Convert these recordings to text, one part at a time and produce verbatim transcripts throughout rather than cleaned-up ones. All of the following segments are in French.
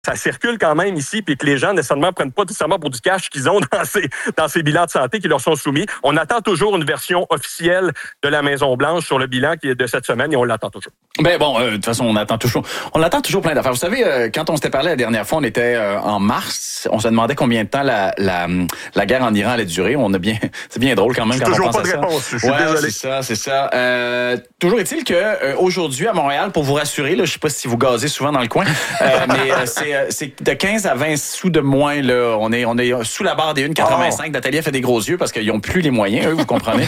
ça circule quand même ici, puis que les gens nécessairement prennent pas nécessairement pour du cash qu'ils ont dans ces, dans ces bilans de santé qui leur sont soumis. On attend toujours une version officielle de la Maison-Blanche sur le bilan qui est de cette semaine et on l'attend toujours. Ben bon, euh, de toute façon, on attend toujours, on attend toujours plein d'affaires. Vous savez, euh, quand on s'était parlé la dernière fois, on était euh, en mars, on se demandait combien de temps la, la, la guerre en Iran allait durer. On a bien, c'est bien drôle quand même quand toujours on pense pas à de ça. réponse. Je suis ouais, désolé. c'est ça, c'est ça. Euh, toujours est-il que euh, aujourd'hui à Montréal, pour vous rassurer, là, je sais pas si vous gazez souvent dans le coin, euh, mais euh, c'est, euh, c'est de quinze à vingt sous de moins là. On est, on est sous la barre des un virgule quatre-vingt-cinq. Oh. Nathalie a fait des gros yeux parce qu'ils n'ont plus les moyens, eux, vous comprenez,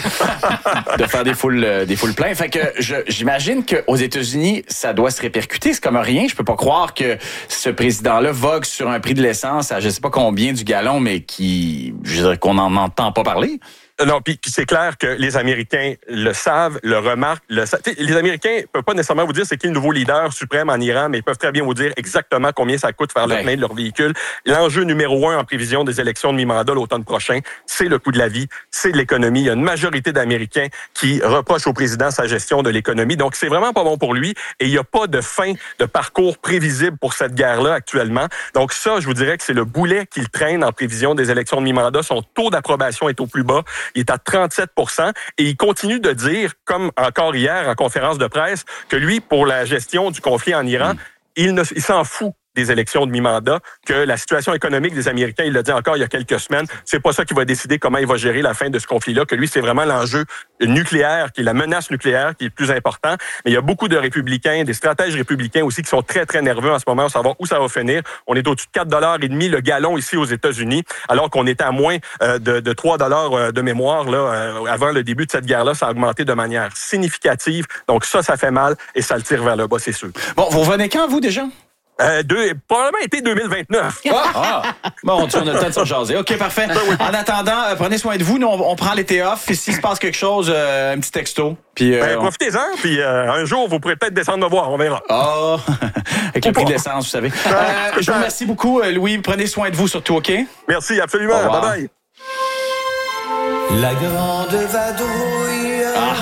de faire des foules, euh, des foules pleins. Fait que je, j'imagine qu'aux États-Unis, ça doit se répercuter. C'est comme rien. Je peux pas croire que ce président-là vogue sur un prix de l'essence à je sais pas combien du gallon, mais qui, je dirais qu'on n'en entend pas parler. Non, puis c'est clair que les Américains le savent, le remarquent. Le sa... Les Américains ne peuvent pas nécessairement vous dire c'est qui le nouveau leader suprême en Iran, mais ils peuvent très bien vous dire exactement combien ça coûte faire le plein de leur véhicule. L'enjeu numéro un en prévision des élections de mi-mandat l'automne prochain, c'est le coût de la vie, c'est de l'économie. Il y a une majorité d'Américains qui reprochent au président sa gestion de l'économie. Donc, c'est vraiment pas bon pour lui et il n'y a pas de fin de parcours prévisible pour cette guerre-là actuellement. Donc ça, je vous dirais que c'est le boulet qu'il traîne en prévision des élections de mi-mandat. Son taux d'approbation est au plus bas. Il est à trente-sept pour cent et il continue de dire, comme encore hier en conférence de presse, que lui, pour la gestion du conflit en Iran, mmh. il, ne, il s'en fout des élections de mi-mandat, que la situation économique des Américains, il l'a dit encore il y a quelques semaines, c'est pas ça qui va décider comment il va gérer la fin de ce conflit-là, que lui, c'est vraiment l'enjeu nucléaire, qui est la menace nucléaire, qui est le plus important. Mais il y a beaucoup de républicains, des stratèges républicains aussi, qui sont très, très nerveux en ce moment, à savoir où ça va finir. On est au-dessus de quatre dollars et demi le gallon ici aux États-Unis, alors qu'on était à moins de, de trois dollars de mémoire là, avant le début de cette guerre-là. Ça a augmenté de manière significative. Donc ça, ça fait mal et ça le tire vers le bas, c'est sûr. Bon, vous revenez quand, vous, déjà? Euh, deux, probablement été deux mille vingt-neuf. Ah, ah. Bon, on a le temps de se jaser. OK, parfait. En attendant, euh, prenez soin de vous. Nous, on, on prend l'été off. Et s'il se passe quelque chose, euh, un petit texto. Puis, euh, ben, profitez-en. Puis euh, un jour, vous pourrez peut-être descendre me voir. On verra. Ah, oh, avec le prix de l'essence, vous savez. Euh, je vous remercie beaucoup, Louis. Prenez soin de vous, surtout, OK? Merci, absolument. Bye-bye. La grande vadrouille ah.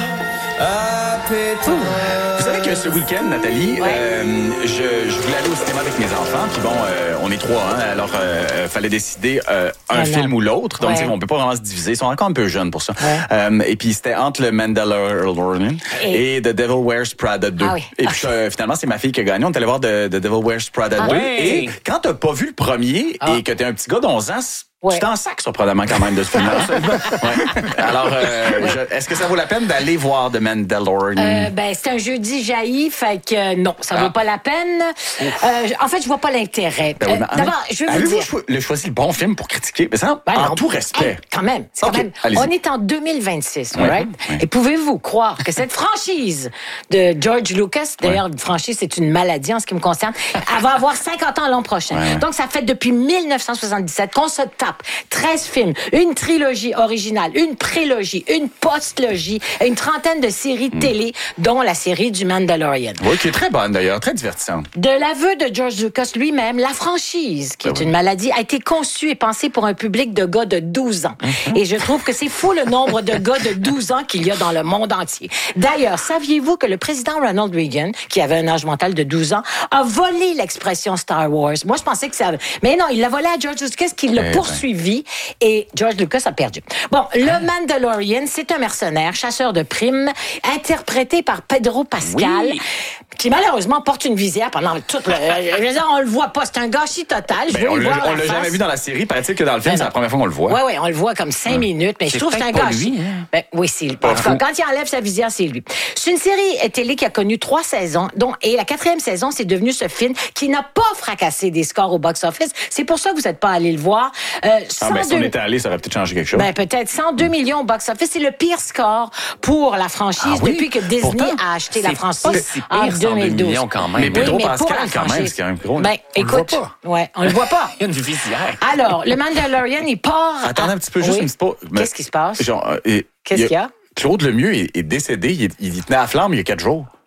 à pétrole. Vous savez que ce week-end, Nathalie, ouais. euh, je, je voulais aller au cinéma avec mes enfants. Puis bon, euh, on est trois, hein, alors euh, fallait décider euh, un ah, film non. ou l'autre. Donc, ouais. on peut pas vraiment se diviser. Ils sont encore un peu jeunes pour ça. Ouais. Euh, et puis, c'était entre le Mandalorian et, et The Devil Wears Prada deux. Ah, oui. Et puis, euh, finalement, c'est ma fille qui a gagné. On est allé voir The, The Devil Wears Prada ah, deux. Ouais. Et quand t'as pas vu le premier ah. et que t'es un petit gars d'onze ans, ouais. tu t'en sacs surprenamment quand même de ce film-là. ouais. Alors, euh, je, est-ce que ça vaut la peine d'aller voir The Mandalorian? Euh, ben, c'est un jeudi jailli, fait que euh, non, ça ah. vaut pas la peine. Euh, en fait, je vois pas l'intérêt. Ben, oui, euh, d'abord, je veux vous dire... Avez-vous cho- choisi le bon film pour critiquer? Mais ça, ben, en non, tout respect. Hey, quand même, c'est okay. quand même... On est en deux mille vingt-six, ouais. right? Ouais. Et pouvez-vous croire que cette franchise de George Lucas, d'ailleurs, ouais. une franchise, c'est une maladie en ce qui me concerne, elle va avoir cinquante ans l'an prochain. Ouais. Donc, ça fait depuis dix-neuf cent soixante-dix-sept qu'on se tape treize films, une trilogie originale, une prélogie, une postlogie et une trentaine de séries mm. télé, dont la série du Mandalorian. Oui, qui est très bonne d'ailleurs, très divertissante. De l'aveu de George Lucas lui-même, la franchise, qui ben est oui. une maladie, a été conçue et pensée pour un public de gars de douze ans. Mm-hmm. Et je trouve que c'est fou le nombre de gars de douze ans qu'il y a dans le monde entier. D'ailleurs, saviez-vous que le président Ronald Reagan, qui avait un âge mental de douze ans, a volé l'expression Star Wars? Moi, je pensais que ça... Mais non, il l'a volé à George Lucas, qui l'a eh poursuivi. Et George Lucas a perdu. Bon, le Mandalorian, c'est un mercenaire, chasseur de primes, interprété par Pedro Pascal, oui. qui malheureusement porte une visière pendant tout le... Je veux dire, on le voit pas, c'est un gâchis total. Je ben, veux on y l'a, voir on l'a jamais vu dans la série, paraît-il que dans le film, ben c'est la première fois qu'on le voit. Oui, oui, on le voit comme cinq hum. minutes, mais c'est je trouve que c'est un gâchis. Lui, hein? Ben, oui, c'est lui. En tout cas, quand il enlève sa visière, c'est lui. C'est une série télé qui a connu trois saisons, dont, et la quatrième saison, c'est devenu ce film qui n'a pas fracassé des scores au box-office. C'est pour ça que vous n'êtes pas allé le voir. Euh, ah, ben, si on était allé, ça aurait peut-être changé quelque chose. Ben, peut-être cent deux millions au box-office. C'est le pire score pour la franchise ah, oui? depuis que Disney Pourtant, a acheté la franchise si en deux mille douze. Quand même. Mais Pedro oui, Pascal, quand même, c'est quand même gros. Ben, on écoute, le voit pas. Ouais, on le voit pas. Il y a une visière. Alors, le Mandalorian, il part... Attendez à... un petit peu, juste oui. une petite pause. Qu'est-ce qui se passe? Genre, euh, et, Qu'est-ce qu'il y a? Claude Lemieux est, est décédé, il, il tenait à flamme il y a quatre jours.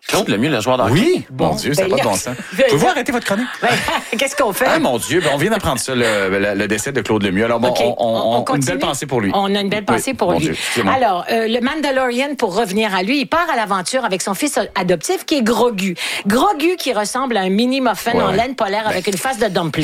Claude Lemieux, le joueur d'hockey. Oui, bon, mon Dieu, ça n'a ben pas de là, bon sens. ben Pouvez-vous là. arrêter votre chronique? Ben, qu'est-ce qu'on fait? Ah, mon Dieu, ben, on vient d'apprendre ça, le, le, le décès de Claude Lemieux. Alors, bon, Okay. on, on, on, on une belle pensée pour lui. On a une belle pensée oui, pour mon lui. Dieu, Alors, euh, le Mandalorian, pour revenir à lui, il part à l'aventure avec son fils adoptif qui est Grogu. Grogu qui ressemble à un mini muffin ouais, en ouais. laine polaire ben, avec une face de dumpling.